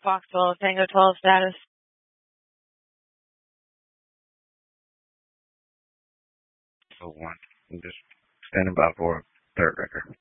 Fox 12, Tango 12 status. So one. I'm just standing by for third record.